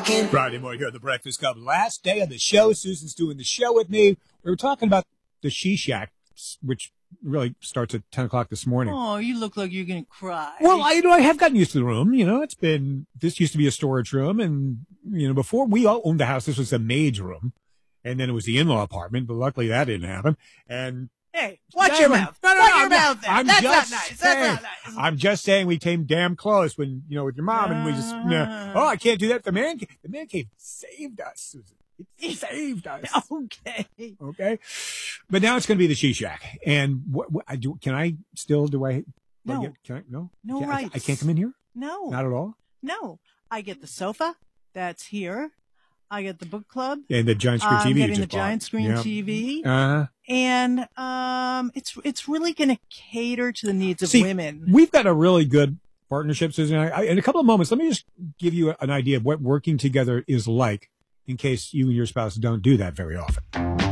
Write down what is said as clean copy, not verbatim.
Friday morning here at the Breakfast Club. Last day of the show. Susan's doing the show with me. We were talking about the She Shack, which really starts at 10 o'clock this morning. Oh, you look like you're going to cry. Well, I have gotten used to the room. This used to be a storage room. And, before we all owned the house, this was the maid's room. And then it was the in-law apartment, but luckily that didn't happen. And hey, watch your mouth. Watch your mouth there. That's not nice. That's not nice. I'm just saying we came damn close when, with your mom, and we just, I can't do that. The man cave saved us, Susan. It saved us. Okay. But now it's going to be the She Shack. And what I do, can I still, do I? No. Can I? No? No rights. I can't come in here? No. Not at all? No. I get the sofa. That's here. I get the book club. And the giant screen TV. I'm getting the giant screen TV. And it's really going to cater to the needs of women. We've got a really good partnership, Susan. In a couple of moments, let me just give you an idea of what working together is like in case you and your spouse don't do that very often.